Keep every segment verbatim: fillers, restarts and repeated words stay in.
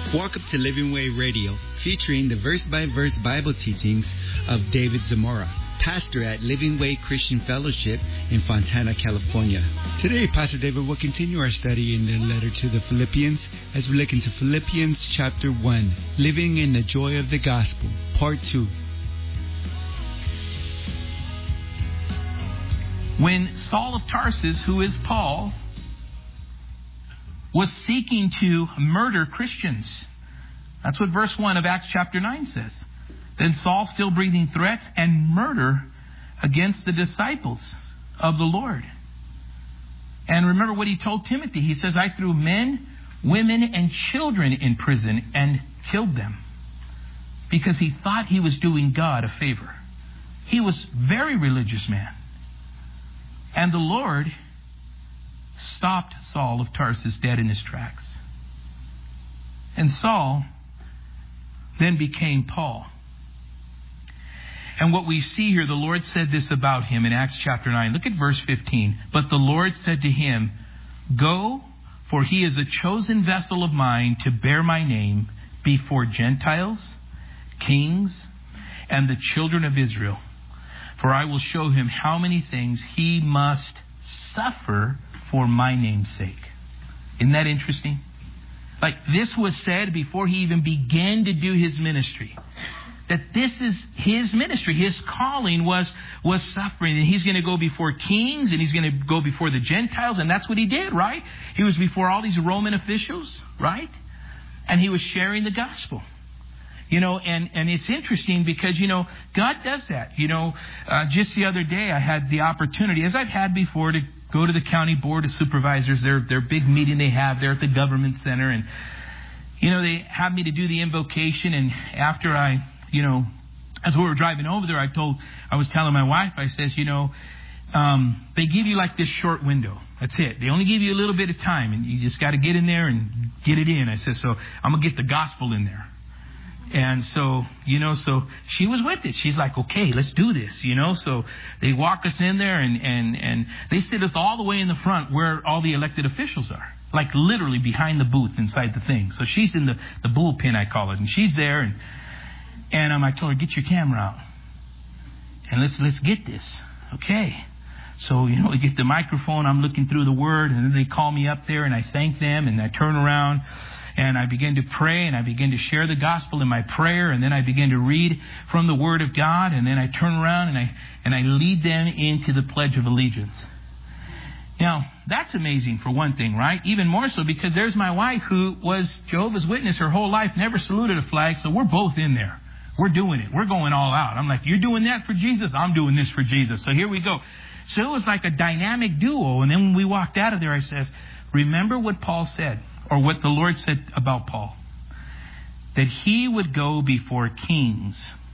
Welcome to Living Way Radio, featuring the verse-by-verse Bible teachings of David Zamora, pastor at Living Way Christian Fellowship in Fontana, California. Today, Pastor David will continue our study in the letter to the Philippians as we look into Philippians chapter one, Living in the Joy of the Gospel, part two. When Saul of Tarsus, who is Paul, was seeking to murder Christians. That's what verse one of Acts chapter nine says. Then Saul, still breathing threats and murder against the disciples of the Lord. And remember what he told Timothy. He says, I threw men, women, and children in prison and killed them because he thought he was doing God a favor. He was a very religious man. And the Lord stopped Saul of Tarsus dead in his tracks. And Saul then became Paul. And what we see here, the Lord said this about him in Acts chapter nine. Look at verse fifteen. But the Lord said to him, Go, for he is a chosen vessel of mine to bear my name before Gentiles, kings, and the children of Israel. For I will show him how many things he must suffer for my name's sake. Isn't that interesting? Like, this was said before he even began to do his ministry. That this is his ministry. His calling was, was suffering. And he's going to go before kings and he's going to go before the Gentiles. And that's what he did, right? He was before all these Roman officials, right? And he was sharing the gospel. You know, and, and it's interesting because, you know, God does that. You know, uh, just the other day I had the opportunity, as I've had before, to go to the county board of supervisors, their their big meeting they have there at the government center. And, you know, they have me to do the invocation. And after I, you know, as we were driving over there, I told, I was telling my wife, I says, you know, um, they give you like this short window. That's it. They only give you a little bit of time. And you just got to get in there and get it in. I said, so I'm going to get the gospel in there. And so, you know, so she was with it. She's like, okay, let's do this, you know. So they walk us in there and, and, and they sit us all the way in the front where all the elected officials are. Like literally behind the booth inside the thing. So she's in the, the bullpen, I call it. And she's there. And, and um, I told her, get your camera out. And let's let's get this. Okay. So, you know, we get the microphone. I'm looking through the word. And then they call me up there and I thank them. And I turn around. And I begin to pray and I begin to share the gospel in my prayer. And then I begin to read from the Word of God. And then I turn around and I and I lead them into the Pledge of Allegiance. Now, that's amazing for one thing, right? Even more so because there's my wife who was Jehovah's Witness her whole life, never saluted a flag. So we're both in there. We're doing it. We're going all out. I'm like, you're doing that for Jesus? I'm doing this for Jesus. So here we go. So it was like a dynamic duo. And then when we walked out of there, I says, remember what Paul said. Or what the Lord said about Paul. That he would go before kings.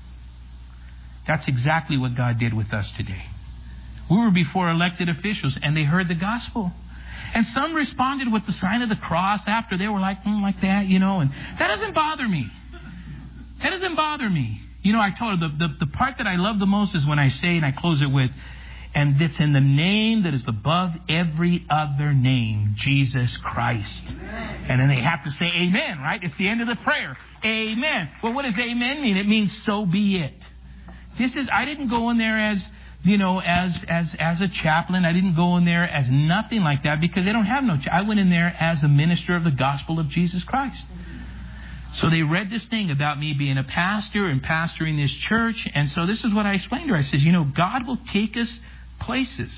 That's exactly what God did with us today. We were before elected officials and they heard the gospel. And some responded with the sign of the cross after. They were like, mm, like that, you know. And that doesn't bother me. That doesn't bother me. You know, I told her the, the, the part that I love the most is when I say, and I close it with, and it's in the name that is above every other name, Jesus Christ. Amen. And then they have to say amen, right? It's the end of the prayer. Amen. Well, what does amen mean? It means so be it. This is, I didn't go in there as, you know, as as as a chaplain. I didn't go in there as nothing like that because they don't have no, I went in there as a minister of the gospel of Jesus Christ. So they read this thing about me being a pastor and pastoring this church. And so this is what I explained to her. I says, you know, God will take us places.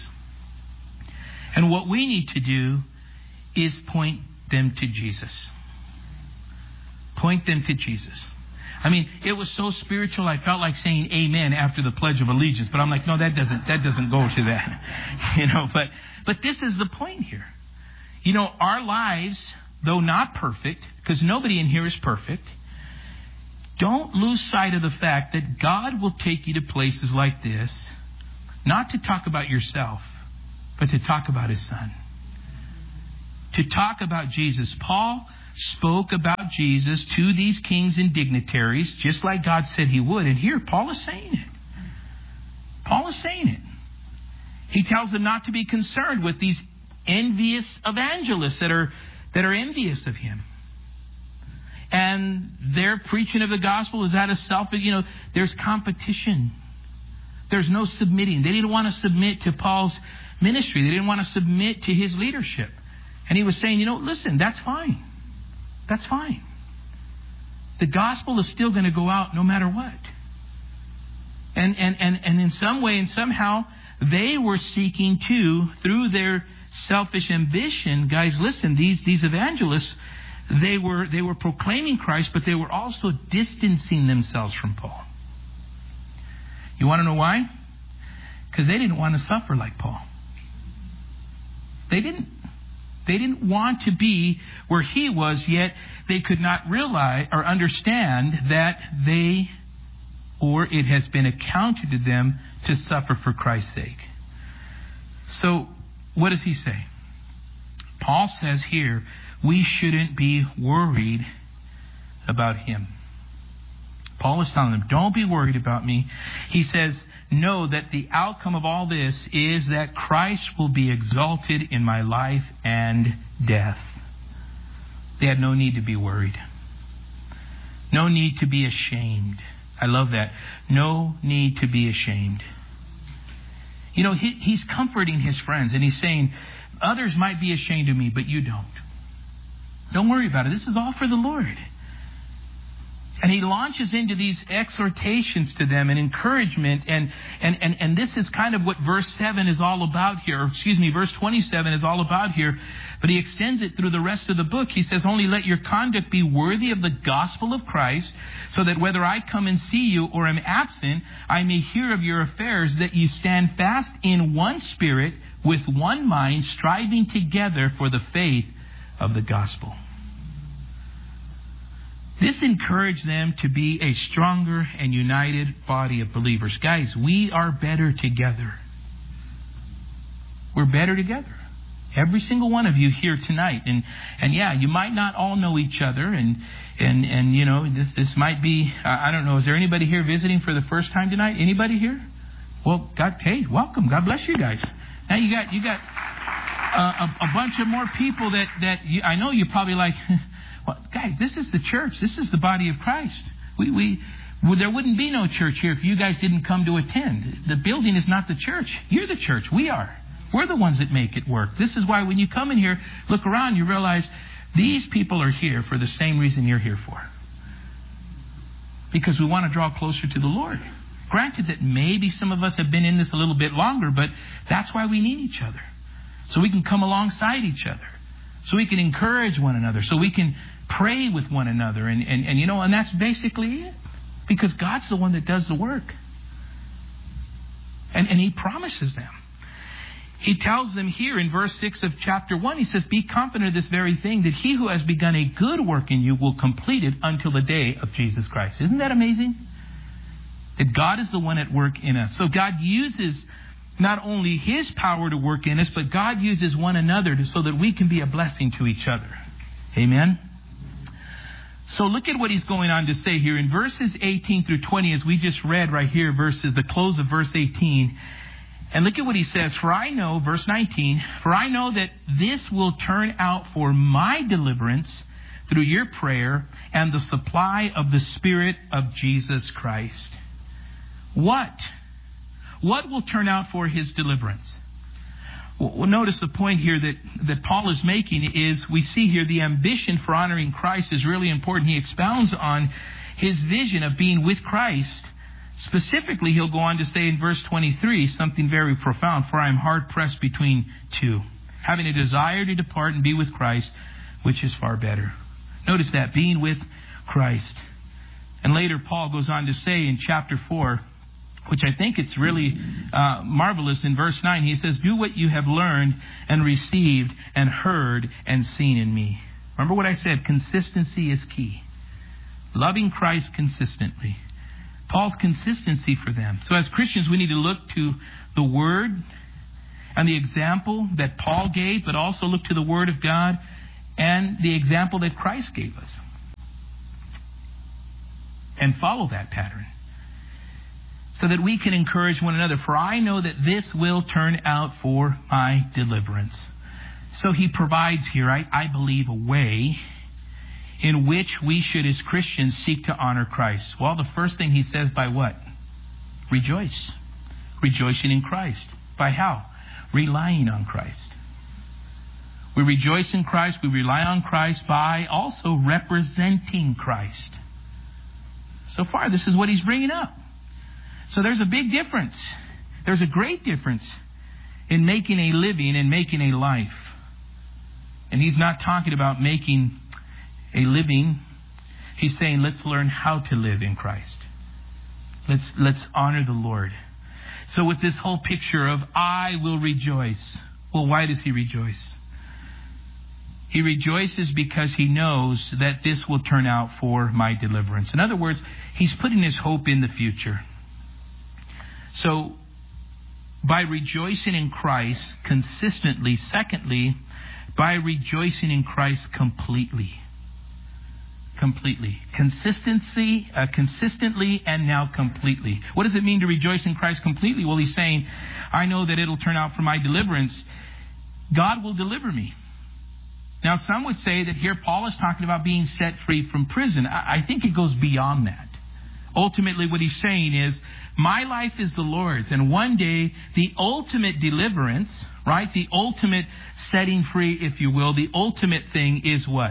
And what we need to do is point them to Jesus. Point them to Jesus. I mean, it was so spiritual, I felt like saying amen after the Pledge of Allegiance. But I'm like, no, that doesn't that doesn't go to that. You know, but but this is the point here. You know, our lives, though not perfect, because nobody in here is perfect, don't lose sight of the fact that God will take you to places like this. Not to talk about yourself, but to talk about His Son. To talk about Jesus. Paul spoke about Jesus to these kings and dignitaries, just like God said He would. And here, Paul is saying it. Paul is saying it. He tells them not to be concerned with these envious evangelists that are, that are envious of Him. and their preaching of the gospel is out of self. You know, there's competition. There's no submitting. They didn't want to submit to Paul's ministry. They didn't want to submit to his leadership. And he was saying, you know, listen, that's fine. That's fine. The gospel is still going to go out no matter what. And, and, and, and in some way and somehow, they were seeking to, through their selfish ambition, guys, listen, these, these evangelists, they were, they were proclaiming Christ, but they were also distancing themselves from Paul. You want to know why? Because they didn't want to suffer like Paul. They didn't. They didn't want to be where he was, yet they could not realize or understand that they, or it has been accounted to them to suffer for Christ's sake. So, what does he say? Paul says here, we shouldn't be worried about him. Paul is telling them, don't be worried about me. He says, know that the outcome of all this is that Christ will be exalted in my life and death. They had no need to be worried. No need to be ashamed. I love that. No need to be ashamed. You know, he, he's comforting his friends and he's saying, others might be ashamed of me, but you don't. Don't worry about it. This is all for the Lord. And he launches into these exhortations to them and encouragement. And, and, and, and this is kind of what verse seven is all about here. Or excuse me, verse twenty-seven is all about here. But he extends it through the rest of the book. He says, only let your conduct be worthy of the gospel of Christ, so that whether I come and see you or am absent, I may hear of your affairs, that you stand fast in one spirit, with one mind, striving together for the faith of the gospel. This encouraged them to be a stronger and united body of believers. Guys, we are better together. We're better together. Every single one of you here tonight. And and yeah, you might not all know each other. And, and, and you know, this, this might be, uh, I don't know, is there anybody here visiting for the first time tonight? Anybody here? Well, God, hey, welcome. God bless you guys. Now you got you got uh, a, a bunch of more people that, that you, I know you're probably like... Well, guys, this is the church. This is the body of Christ. We, we, well, there wouldn't be no church here if you guys didn't come to attend. The building is not the church. You're the church. We are. We're the ones that make it work. This is why when you come in here, look around, you realize these people are here for the same reason you're here for. Because we want to draw closer to the Lord. Granted that maybe some of us have been in this a little bit longer, but that's why we need each other. So we can come alongside each other. So we can encourage one another. So we can pray with one another. And, and, and you know, and that's basically it. Because God's the one that does the work. And, and He promises them. He tells them here in verse six of chapter one, He says, be confident of this very thing, that He who has begun a good work in you will complete it until the day of Jesus Christ. Isn't that amazing? That God is the one at work in us. So God uses not only His power to work in us, but God uses one another to, so that we can be a blessing to each other. Amen? So look at what he's going on to say here. In verses eighteen through twenty, as we just read right here, verses the close of verse eighteen. And look at what he says. For I know, verse nineteen, for I know that this will turn out for my deliverance through your prayer and the supply of the Spirit of Jesus Christ. What? What will turn out for his deliverance? Well, notice the point here that, that Paul is making is, we see here the ambition for honoring Christ is really important. He expounds on his vision of being with Christ. Specifically, he'll go on to say in verse twenty-three something very profound. For I am hard pressed between two, having a desire to depart and be with Christ, which is far better. Notice that, being with Christ. And later Paul goes on to say in chapter four, which I think it's really uh, marvelous, in verse nine, he says, do what you have learned and received and heard and seen in me. Remember what I said, consistency is key. Loving Christ consistently. Paul's consistency for them. So as Christians, we need to look to the Word and the example that Paul gave, but also look to the Word of God and the example that Christ gave us. And follow that pattern, so that we can encourage one another. For I know that this will turn out for my deliverance. So he provides here, I, I believe, a way in which we should, as Christians, seek to honor Christ? Well, the first thing he says, by what? Rejoice. Rejoicing in Christ. By how? Relying on Christ. We rejoice in Christ. We rely on Christ by also representing Christ. So far, this is what he's bringing up. So there's a big difference. There's a great difference in making a living and making a life. And he's not talking about making a living. He's saying, let's learn how to live in Christ. Let's, let's honor the Lord. So with this whole picture of, I will rejoice. Well, why does he rejoice? He rejoices because he knows that this will turn out for my deliverance. In other words, he's putting his hope in the future. So, by rejoicing in Christ consistently, secondly, by rejoicing in Christ completely. Completely. Consistency, uh, consistently, and now completely. What does it mean to rejoice in Christ completely? Well, he's saying, I know that it'll turn out for my deliverance. God will deliver me. Now, some would say that here Paul is talking about being set free from prison. I, I think it goes beyond that. Ultimately, what he's saying is, my life is the Lord's. And one day, the ultimate deliverance, right? The ultimate setting free, if you will, the ultimate thing is what?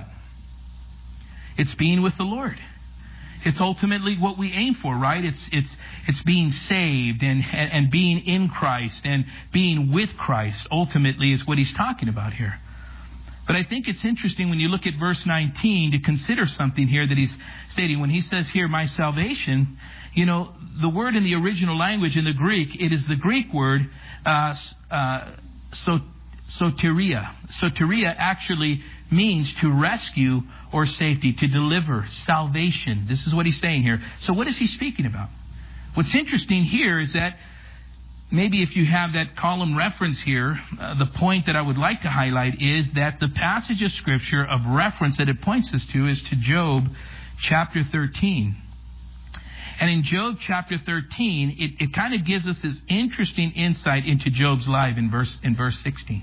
It's being with the Lord. It's ultimately what we aim for, right? It's it's it's being saved and, and, and being in Christ and being with Christ. Ultimately is what he's talking about here. But I think it's interesting when you look at verse nineteen to consider something here that he's stating. When he says here, my salvation, you know, the word in the original language in the Greek, it is the Greek word uh, uh, so, soteria. Soteria actually means to rescue or safety, to deliver, salvation. This is what he's saying here. So what is he speaking about? What's interesting here is that maybe if you have that column reference here, uh, the point that I would like to highlight is that the passage of Scripture of reference that it points us to is to Job chapter thirteen. And in Job chapter thirteen, it, it kind of gives us this interesting insight into Job's life in verse in verse sixteen.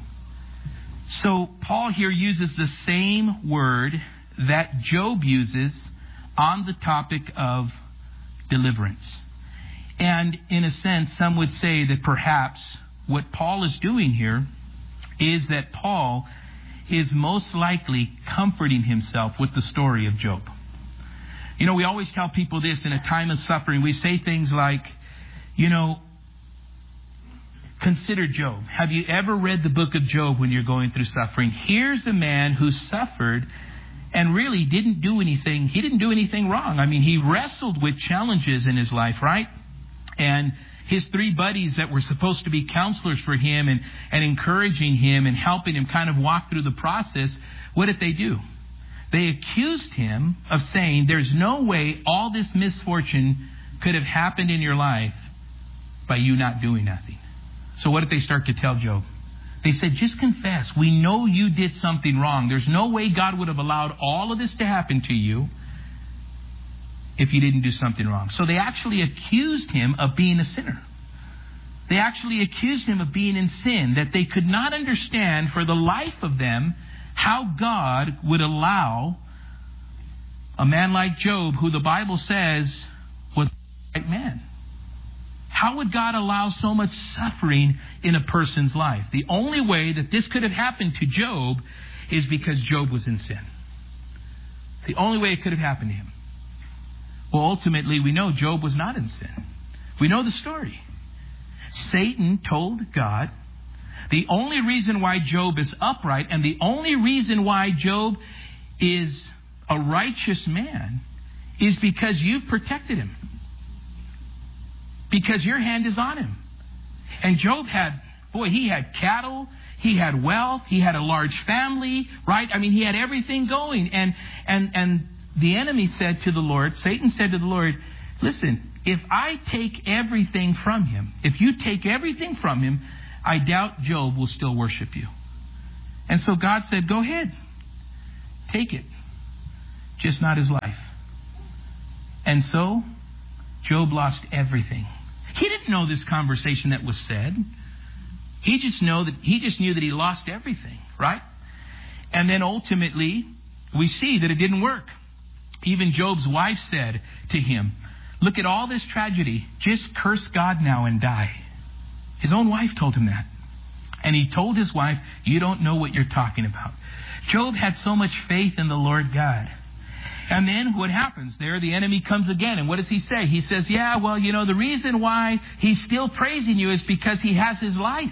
So Paul here uses the same word that Job uses on the topic of deliverance. And in a sense, some would say that perhaps what Paul is doing here is that Paul is most likely comforting himself with the story of Job. You know, we always tell people this in a time of suffering. We say things like, you know, consider Job. Have you ever read the book of Job when you're going through suffering? Here's a man who suffered and really didn't do anything. He didn't do anything wrong. I mean, he wrestled with challenges in his life, right? And his three buddies that were supposed to be counselors for him and, and encouraging him and helping him kind of walk through the process, what did they do? They accused him of saying, there's no way all this misfortune could have happened in your life by you not doing nothing. So what did they start to tell Job? They said, just confess. We know you did something wrong. There's no way God would have allowed all of this to happen to you if you didn't do something wrong. So they actually accused him of being a sinner. They actually accused him of being in sin, that they could not understand for the life of them how God would allow a man like Job, who the Bible says was the right man. How would God allow so much suffering in a person's life? The only way that this could have happened to Job is because Job was in sin. The only way it could have happened to him. Well, ultimately, we know Job was not in sin. We know the story. Satan told God, the only reason why Job is upright and the only reason why Job is a righteous man is because you've protected him. Because your hand is on him. And Job had, boy, he had cattle, he had wealth, he had a large family, right? I mean, he had everything going. And and and the enemy said to the Lord, Satan said to the Lord, listen, if I take everything from him, if you take everything from him, I doubt Job will still worship you. And so God said, go ahead, take it, just not his life. And so Job lost everything. He didn't know this conversation that was said. He just know that he just knew that he lost everything, right? And then ultimately, we see that it didn't work. Even Job's wife said to him, look at all this tragedy. Just curse God now and die. His own wife told him that. And he told his wife, you don't know what you're talking about. Job had so much faith in the Lord God. And then what happens? There the enemy comes again. And what does he say? He says, yeah, well, you know, the reason why he's still praising you is because he has his life.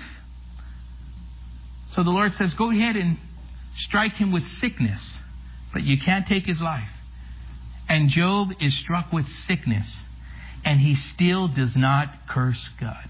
So the Lord says, go ahead and strike him with sickness, but you can't take his life. And Job is struck with sickness, and he still does not curse God.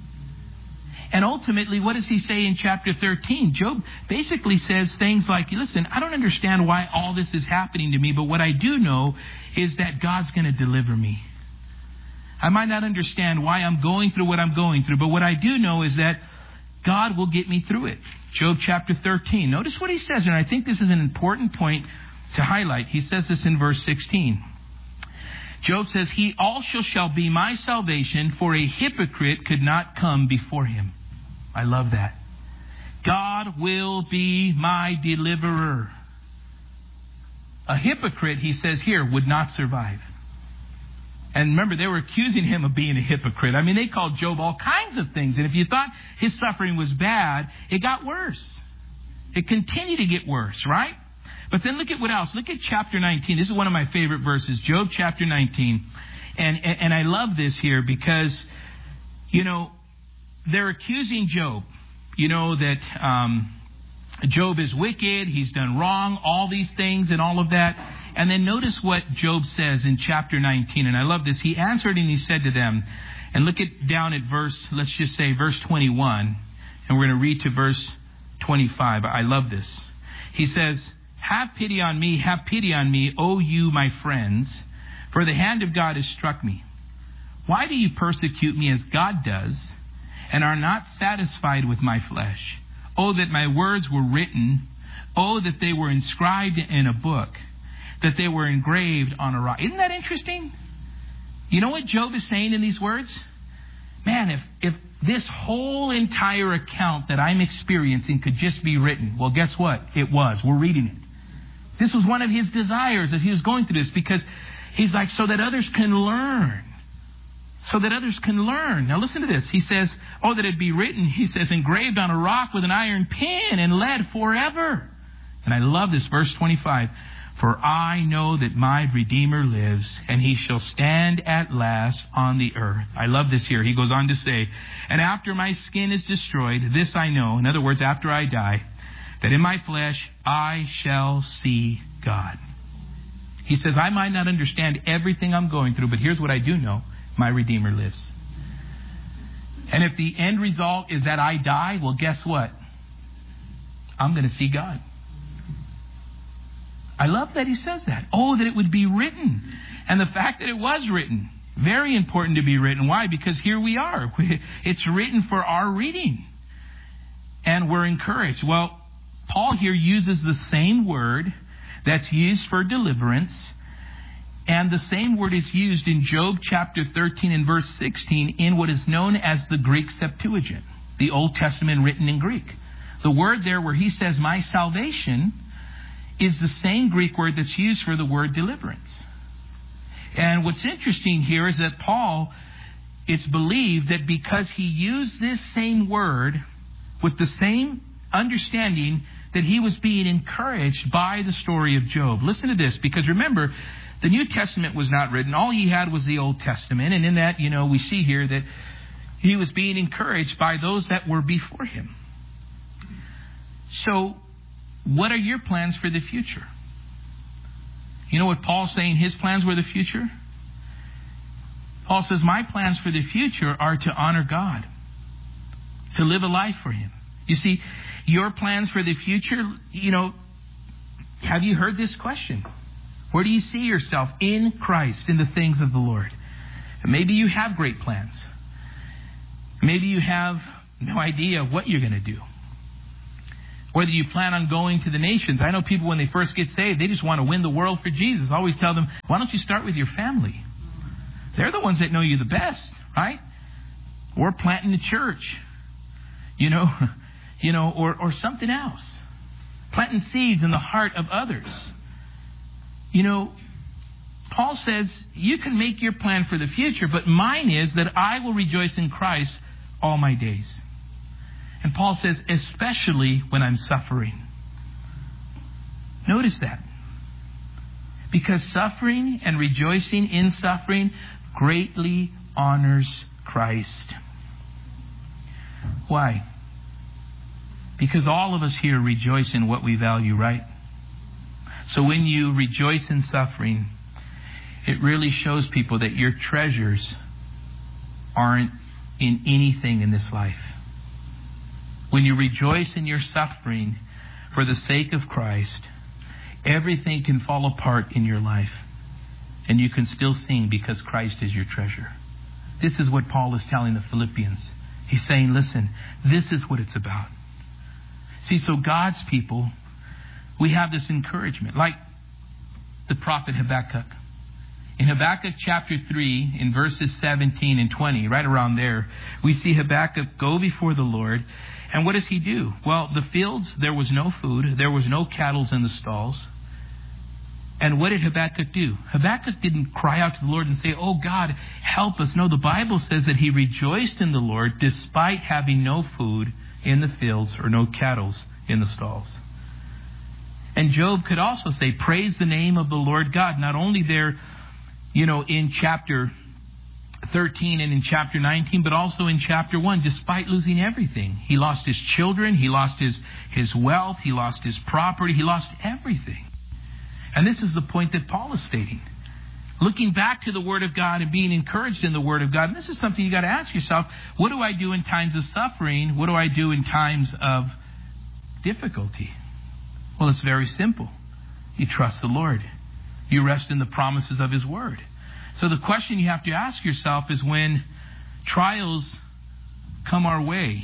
And ultimately, what does he say in chapter thirteen? Job basically says things like, listen, I don't understand why all this is happening to me, but what I do know is that God's going to deliver me. I might not understand why I'm going through what I'm going through, but what I do know is that God will get me through it. Job chapter thirteen. Notice what he says, and I think this is an important point to highlight. He says this in verse sixteen. Job says, he also shall be my salvation, for a hypocrite could not come before him. I love that. God will be my deliverer. A hypocrite, he says here, would not survive. And remember, they were accusing him of being a hypocrite. I mean, they called Job all kinds of things. And if you thought his suffering was bad, it got worse. It continued to get worse, right? But then look at what else. Look at chapter nineteen. This is one of my favorite verses. Job chapter nineteen. And, and, and I love this here because, you know, they're accusing Job. You know, that um, Job is wicked. He's done wrong. All these things and all of that. And then notice what Job says in chapter nineteen. And I love this. He answered and he said to them, and look at down at verse, let's just say verse twenty-one. And we're going to read to verse twenty-five. I love this. He says, have pity on me, have pity on me, O you, my friends, for the hand of God has struck me. Why do you persecute me as God does, and are not satisfied with my flesh? Oh, that my words were written. Oh, that they were inscribed in a book, that they were engraved on a rock. Isn't that interesting? You know what Job is saying in these words? Man, if, if this whole entire account that I'm experiencing could just be written, well, guess what? It was. We're reading it. This was one of his desires as he was going through this, because he's like, so that others can learn. So that others can learn. Now listen to this. He says, oh, that it be written, he says, engraved on a rock with an iron pen and lead forever. And I love this, verse twenty-five. For I know that my Redeemer lives, and he shall stand at last on the earth. I love this here. He goes on to say, and after my skin is destroyed, this I know, in other words, after I die, that in my flesh I shall see God. He says, I might not understand everything I'm going through, but here's what I do know. My Redeemer lives. And if the end result is that I die, well, guess what? I'm going to see God. I love that he says that. Oh, that it would be written. And the fact that it was written. Very important to be written. Why? Because here we are. It's written for our reading. And we're encouraged. Well, Paul here uses the same word that's used for deliverance. And the same word is used in Job chapter thirteen and verse sixteen in what is known as the Greek Septuagint, the Old Testament written in Greek. The word there where he says, my salvation, is the same Greek word that's used for the word deliverance. And what's interesting here is that Paul, it's believed that because he used this same word with the same understanding, that he was being encouraged by the story of Job. Listen to this, because remember, the New Testament was not written. All he had was the Old Testament. And in that, you know, we see here that he was being encouraged by those that were before him. So, what are your plans for the future? You know what Paul's saying his plans were the future? Paul says, my plans for the future are to honor God, to live a life for him. You see, your plans for the future, you know, have you heard this question? Where do you see yourself in Christ, in the things of the Lord? Maybe you have great plans. Maybe you have no idea what you're going to do. Whether you plan on going to the nations. I know people when they first get saved, they just want to win the world for Jesus. I always tell them, why don't you start with your family? They're the ones that know you the best, right? Or planting a church, you know, you know, or, or something else. Planting seeds in the heart of others. You know, Paul says, you can make your plan for the future, but mine is that I will rejoice in Christ all my days. And Paul says, especially when I'm suffering. Notice that. Because suffering and rejoicing in suffering greatly honors Christ. Why? Because all of us here rejoice in what we value, right? So when you rejoice in suffering, it really shows people that your treasures aren't in anything in this life. When you rejoice in your suffering for the sake of Christ, everything can fall apart in your life. And you can still sing because Christ is your treasure. This is what Paul is telling the Philippians. He's saying, listen, this is what it's about. See, so God's people, we have this encouragement, like the prophet Habakkuk. In Habakkuk chapter three, in verses seventeen and twenty, right around there, we see Habakkuk go before the Lord. And what does he do? Well, the fields, there was no food. There was no cattle in the stalls. And what did Habakkuk do? Habakkuk didn't cry out to the Lord and say, oh God, help us. No, the Bible says that he rejoiced in the Lord despite having no food in the fields or no cattle in the stalls. And Job could also say, praise the name of the Lord God. Not only there, you know, in chapter thirteen and in chapter nineteen, but also in chapter one, despite losing everything. He lost his children, he lost his, his wealth, he lost his property, he lost everything. And this is the point that Paul is stating. Looking back to the Word of God and being encouraged in the Word of God. And this is something you got to ask yourself. What do I do in times of suffering? What do I do in times of difficulty? Well, it's very simple. You trust the Lord. You rest in the promises of His Word. So the question you have to ask yourself is, when trials come our way,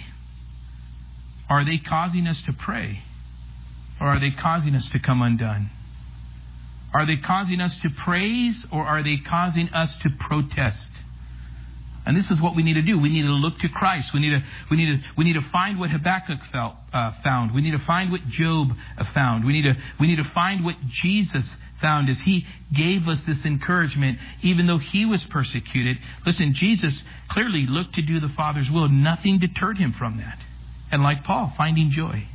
are they causing us to pray? Or are they causing us to come undone? Are they causing us to praise, or are they causing us to protest? And this is what we need to do. We need to look to Christ. We need to we need to we need to find what Habakkuk felt, uh, found. We need to find what Job uh, found. We need to we need to find what Jesus found as He gave us this encouragement, even though He was persecuted. Listen, Jesus clearly looked to do the Father's will. Nothing deterred Him from that. And like Paul, finding joy.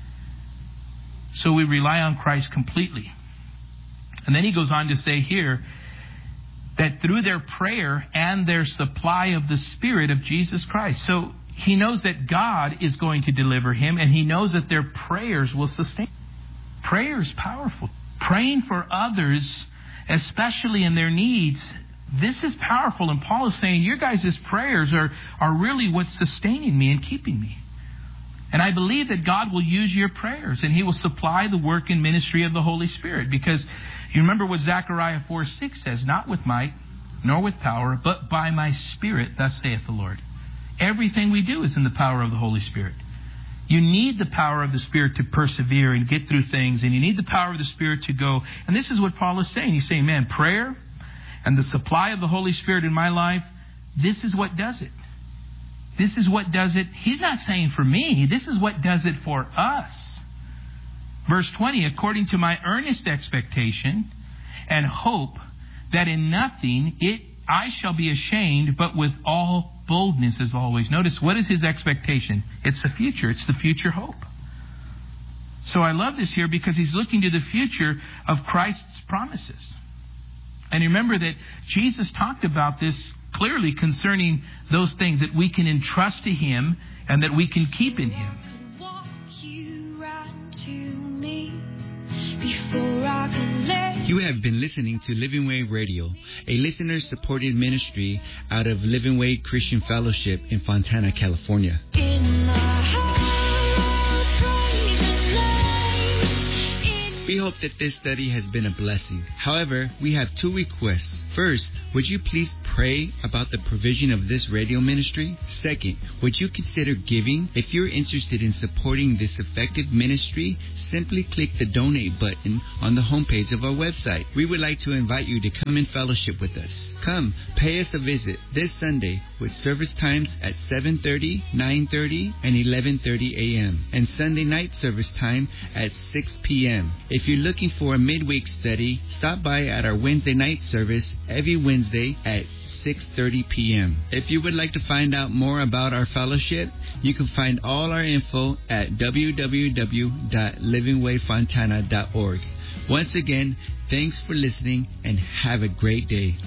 So we rely on Christ completely. And then he goes on to say here that through their prayer and their supply of the Spirit of Jesus Christ. So he knows that God is going to deliver him, and he knows that their prayers will sustain. Prayer is powerful. Praying for others, especially in their needs, this is powerful. And Paul is saying, your guys' prayers are, are really what's sustaining me and keeping me. And I believe that God will use your prayers, and He will supply the work and ministry of the Holy Spirit. Because you remember what Zechariah four six says, not with might, nor with power, but by my Spirit, thus saith the Lord. Everything we do is in the power of the Holy Spirit. You need the power of the Spirit to persevere and get through things, and you need the power of the Spirit to go. And this is what Paul is saying. He's saying, man, prayer and the supply of the Holy Spirit in my life, this is what does it. This is what does it. He's not saying for me. This is what does it for us. Verse twenty, according to my earnest expectation and hope that in nothing it I shall be ashamed, but with all boldness as always. Notice, what is his expectation? It's the future. It's the future hope. So I love this here because he's looking to the future of Christ's promises. And remember that Jesus talked about this clearly concerning those things that we can entrust to Him and that we can keep in Him. You have been listening to Living Way Radio, a listener-supported ministry out of Living Way Christian Fellowship in Fontana, California. In my We hope that this study has been a blessing. However, we have two requests. First, would you please pray about the provision of this radio ministry? Second, would you consider giving? If you're interested in supporting this effective ministry, simply click the donate button on the homepage of our website. We would like to invite you to come in fellowship with us. Come, pay us a visit this Sunday with service times at seven thirty, nine thirty, and eleven thirty a.m. and Sunday night service time at six p.m. If If you're looking for a midweek study, stop by at our Wednesday night service every Wednesday at six thirty p.m. If you would like to find out more about our fellowship, you can find all our info at w w w dot living way fontana dot org. Once again, thanks for listening and have a great day.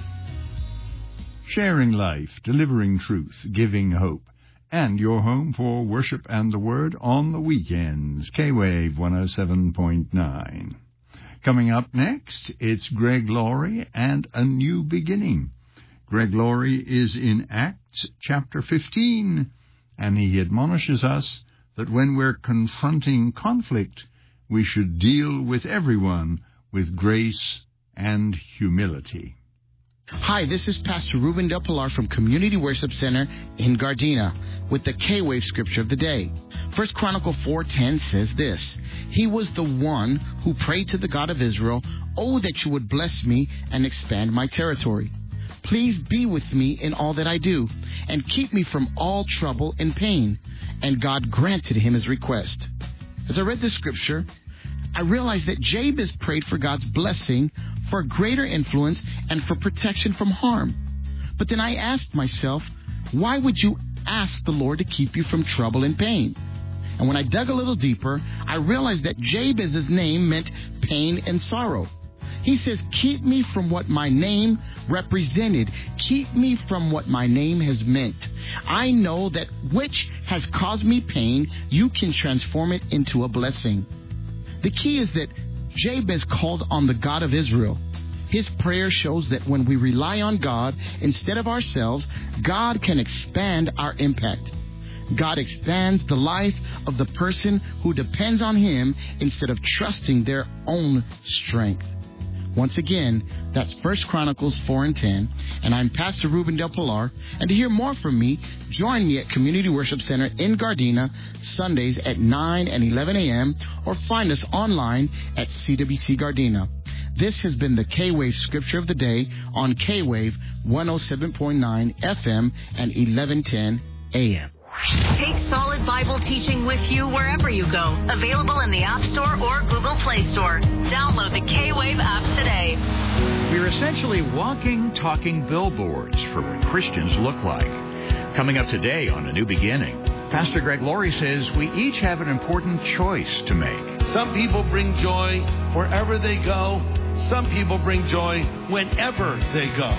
Sharing life, delivering truth, giving hope, and your home for worship and the Word on the weekends. K-Wave one oh seven point nine. Coming up next, it's Greg Laurie and A New Beginning. Greg Laurie is in Acts chapter fifteen, and he admonishes us that when we're confronting conflict, we should deal with everyone with grace and humility. Hi, this is Pastor Ruben Del Pilar from Community Worship Center in Gardena with the K-Wave Scripture of the Day. First Chronicles four ten says this, He was the one who prayed to the God of Israel, Oh, that you would bless me and expand my territory. Please be with me in all that I do, and keep me from all trouble and pain. And God granted him his request. As I read this scripture, I realized that Jabez prayed for God's blessing, for greater influence, and for protection from harm. But then I asked myself, why would you ask the Lord to keep you from trouble and pain? And when I dug a little deeper, I realized that Jabez's name meant pain and sorrow. He says, keep me from what my name represented. Keep me from what my name has meant. I know that which has caused me pain, you can transform it into a blessing. The key is that Jabez called on the God of Israel. His prayer shows that when we rely on God instead of ourselves, God can expand our impact. God expands the life of the person who depends on him instead of trusting their own strength. Once again, that's First Chronicles four and ten, and I'm Pastor Ruben Del Pilar. And to hear more from me, join me at Community Worship Center in Gardena, Sundays at nine and eleven a.m., or find us online at C W C Gardena. This has been the K-Wave Scripture of the Day on K-Wave one oh seven point nine F M and eleven ten A M. Take solid Bible teaching with you wherever you go. Available in the App Store or Google Play Store. Download the K-Wave app today. We're essentially walking, talking billboards for what Christians look like. Coming up today on A New Beginning, Pastor Greg Laurie says we each have an important choice to make. Some people bring joy wherever they go. Some people bring joy whenever they go.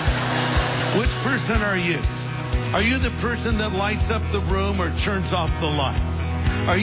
Which person are you? Are you the person that lights up the room or turns off the lights? Are you